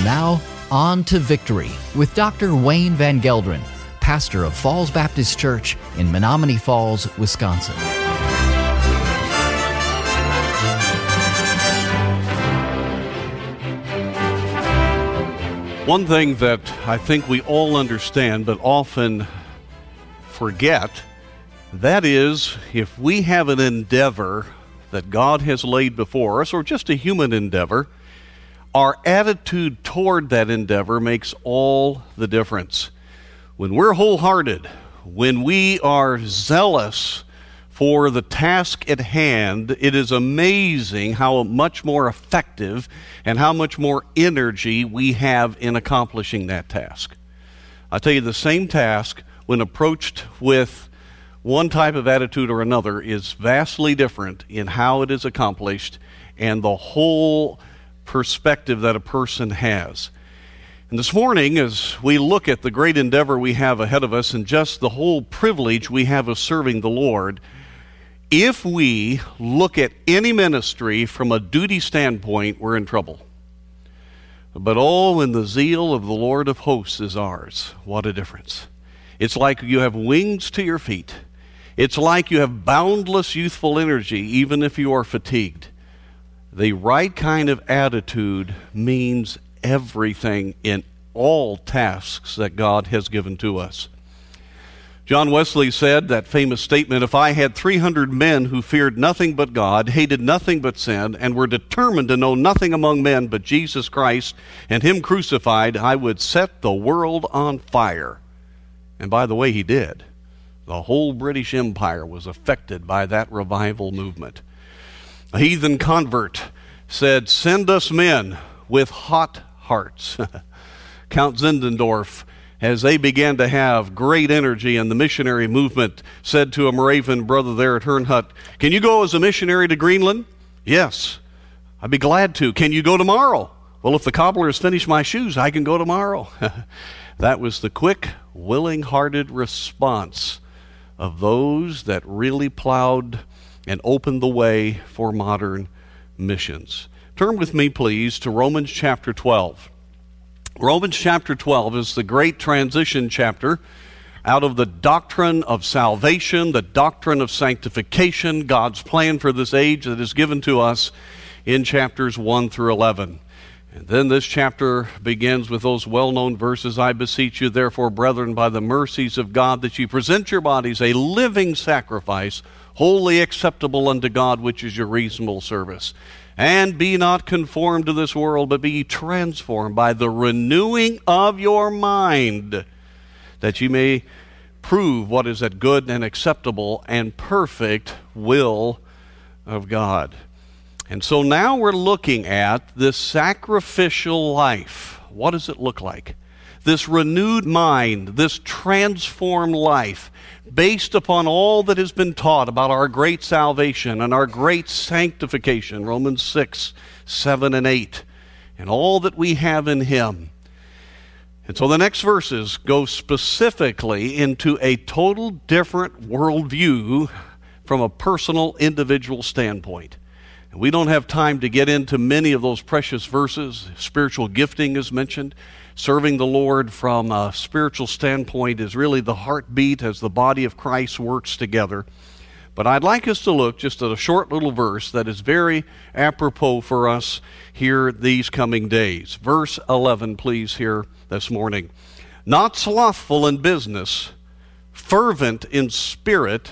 now, on to Victory with Dr. Wayne Van Gelderen, pastor of Falls Baptist Church in Menomonee Falls, Wisconsin. One thing that I think we all understand but often forget, that is, if we have an endeavor that God has laid before us, or just a human endeavor, our attitude toward that endeavor makes all the difference. When we're wholehearted, when we are zealous for the task at hand, it is amazing how much more effective and how much more energy we have in accomplishing that task. I tell you, the same task, when approached with one type of attitude or another, is vastly different in how it is accomplished and the whole perspective that a person has. And this morning, as we look at the great endeavor we have ahead of us and just the whole privilege we have of serving the Lord, if we look at any ministry from a duty standpoint, we're in trouble. But oh, when the zeal of the Lord of hosts is ours, what a difference. It's like you have wings to your feet. It's like you have boundless youthful energy, even if you are fatigued. The right kind of attitude means everything in all tasks that God has given to us. John Wesley said that famous statement, "If I had 300 men who feared nothing but God, hated nothing but sin, and were determined to know nothing among men but Jesus Christ and Him crucified, I would set the world on fire." And by the way, He did. The whole British Empire was affected by that revival movement. A heathen convert said, "Send us men with hot hearts." Count Zinzendorf, as they began to have great energy in the missionary movement, said to a Moravian brother there at Herrnhut, "Can you go as a missionary to Greenland?" "Yes, I'd be glad to." "Can you go tomorrow?" "Well, if the cobbler has finished my shoes, I can go tomorrow." That was the quick, willing-hearted response of those that really plowed and opened the way for modern missions. Turn with me, please, to Romans chapter 12. Romans chapter 12 is the great transition chapter out of the doctrine of salvation, the doctrine of sanctification, God's plan for this age that is given to us in chapters 1 through 11. And then this chapter begins with those well-known verses, "I beseech you, therefore, brethren, by the mercies of God, that ye present your bodies a living sacrifice, wholly acceptable unto God, which is your reasonable service. And be not conformed to this world, but be ye transformed by the renewing of your mind, that ye may prove what is that good and acceptable and perfect will of God." And so now we're looking at this sacrificial life. What does it look like? This renewed mind, this transformed life, based upon all that has been taught about our great salvation and our great sanctification, Romans 6, 7, and 8, and all that we have in Him. And so the next verses go specifically into a total different worldview from a personal, individual standpoint. And we don't have time to get into many of those precious verses. Spiritual gifting is mentioned. Serving the Lord from a spiritual standpoint is really the heartbeat as the body of Christ works together. But I'd like us to look just at a short little verse that is very apropos for us here these coming days. Verse 11, please, here this morning. "Not slothful in business, fervent in spirit,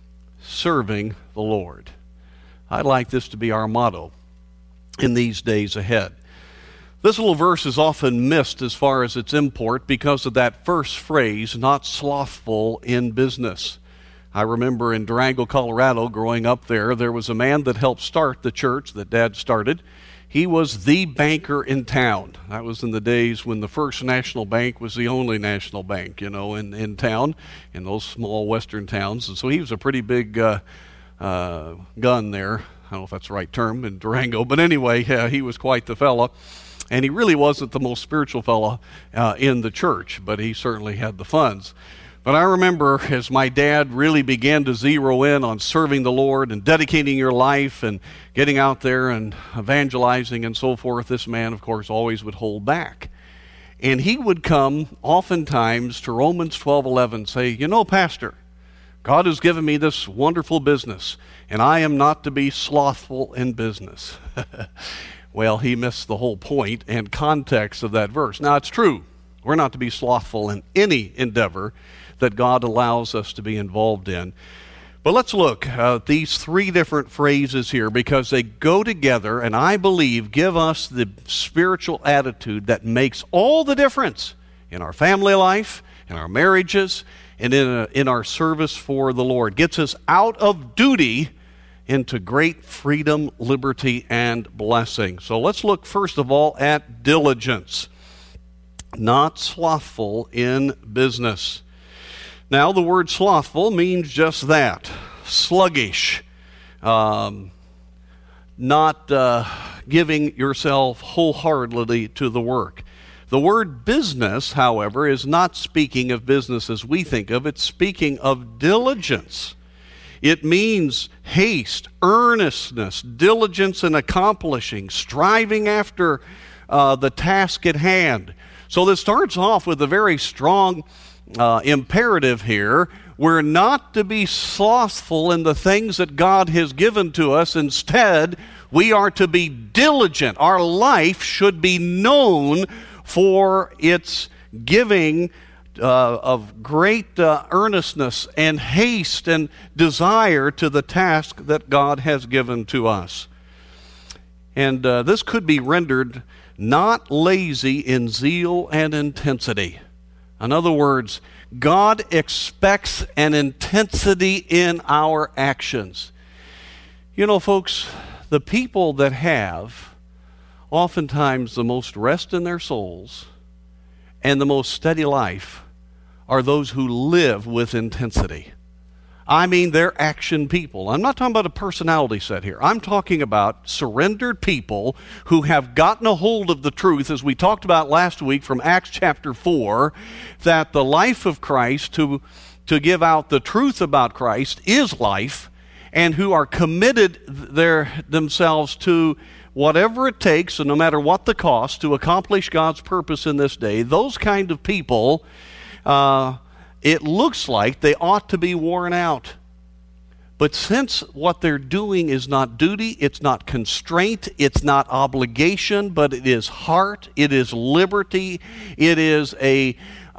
serving the Lord." I'd like this to be our motto in these days ahead. This little verse is often missed as far as its import because of that first phrase, "not slothful in business." I remember in Durango, Colorado, growing up there was a man that helped start the church that Dad started. He was the banker in town. That was in the days when the First National Bank was the only national bank, in town, in those small western towns. And so he was a pretty big gun there. I don't know if that's the right term in Durango, but anyway, he was quite the fella. And he really wasn't the most spiritual fella in the church, but he certainly had the funds. But I remember as my dad really began to zero in on serving the Lord and dedicating your life and getting out there and evangelizing and so forth, this man, of course, always would hold back. And he would come oftentimes to Romans 12:11, say, you know, Pastor, God has given me this wonderful business, and I am not to be slothful in business. Well, he missed the whole point and context of that verse. Now, it's true. We're not to be slothful in any endeavor that God allows us to be involved in. But let's look at these three different phrases here because they go together and I believe give us the spiritual attitude that makes all the difference in our family life, in our marriages, and in our service for the Lord. Gets us out of duty into great freedom, liberty, and blessing. So let's look first of all at diligence. Not slothful in business. Now, the word slothful means just that, sluggish, not giving yourself wholeheartedly to the work. The word business, however, is not speaking of business as we think of. It's speaking of diligence. It means haste, earnestness, diligence in accomplishing, striving after the task at hand. So this starts off with a very strong imperative here. We're not to be slothful in the things that God has given to us. Instead, we are to be diligent. Our life should be known for its giving of great earnestness and haste and desire to the task that God has given to us. And this could be rendered not lazy in zeal and intensity. In other words, God expects an intensity in our actions. You know, folks, the people that have oftentimes the most rest in their souls and the most steady life are those who live with intensity. I mean, they're action people. I'm not talking about a personality set here. I'm talking about surrendered people who have gotten a hold of the truth, as we talked about last week from Acts chapter 4, that the life of Christ, to give out the truth about Christ, is life, and who are committed themselves to whatever it takes, and no matter what the cost, to accomplish God's purpose in this day. Those kind of people, it looks like they ought to be worn out. But since what they're doing is not duty, it's not constraint, it's not obligation, but it is heart, it is liberty, it is a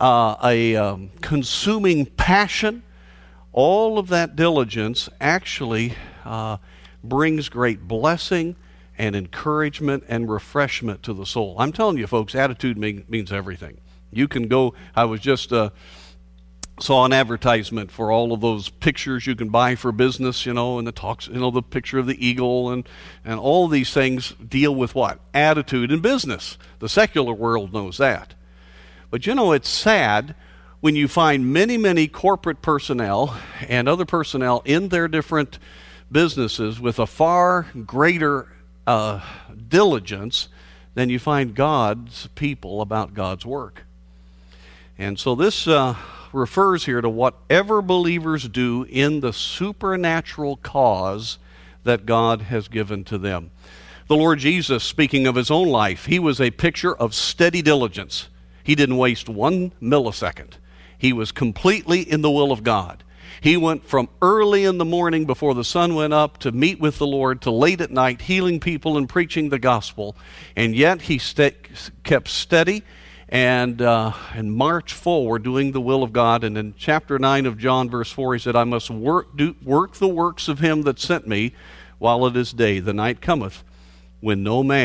consuming passion, all of that diligence actually brings great blessing and encouragement and refreshment to the soul. I'm telling you, folks, attitude means everything. You can go, I was just saw an advertisement for all of those pictures you can buy for business, and it talks, the picture of the eagle and all these things deal with what? Attitude in business. The secular world knows that. But it's sad when you find many, many corporate personnel and other personnel in their different businesses with a far greater diligence than you find God's people about God's work. And so this refers here to whatever believers do in the supernatural cause that God has given to them. The Lord Jesus, speaking of his own life, he was a picture of steady diligence. He didn't waste 1 millisecond. He was completely in the will of God. He went from early in the morning before the sun went up to meet with the Lord to late at night, healing people and preaching the gospel. And yet he kept steady and march forward doing the will of God. And in chapter 9 of John, verse 4, he said, I must work the works of him that sent me while it is day. The night cometh when no man